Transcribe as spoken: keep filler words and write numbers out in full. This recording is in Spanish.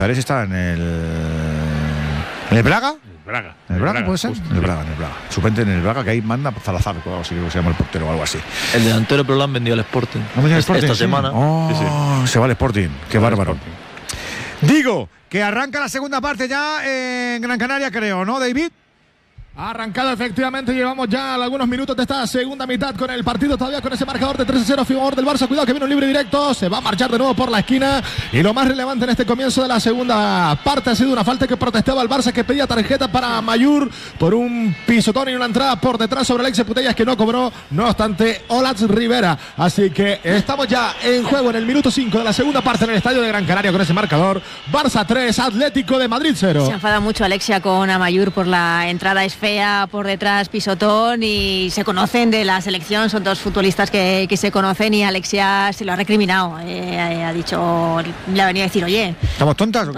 Ares está en el... ¿En el Braga? Braga. ¿En el Braga, Braga puede ser? justo, en el sí. Braga, en el Braga. Suplente en el Braga, que ahí manda Salazar, o algo así, que se llama el portero o algo así. El delantero, pero lo han vendido al Sporting. ¿No venía el esta, Sporting? esta Sí. semana. Oh, Sí, sí. se va el Sporting. Qué Va el bárbaro. Sporting. Digo que arranca la segunda parte ya en Gran Canaria, creo, ¿no, David? Ha arrancado efectivamente, llevamos ya algunos minutos de esta segunda mitad con el partido todavía con ese marcador de tres a cero a favor del Barça. Cuidado que viene un libre directo, se va a marchar de nuevo por la esquina y lo más relevante en este comienzo de la segunda parte ha sido una falta que protestaba el Barça, que pedía tarjeta para Mayur por un pisotón y una entrada por detrás sobre Alex Putellas, que no cobró, no obstante Olatz Rivera. Así que estamos ya en juego en el minuto cinco de la segunda parte en el estadio de Gran Canaria con ese marcador. Barça tres, Atlético de Madrid cero. Se enfada mucho Alexia con Amayur por la entrada, es fea, por detrás pisotón, y se conocen de la selección, son dos futbolistas que, que se conocen, y Alexia se lo ha recriminado, eh, ha dicho, le ha venido a decir, oye, ¿Estamos tontas o qué?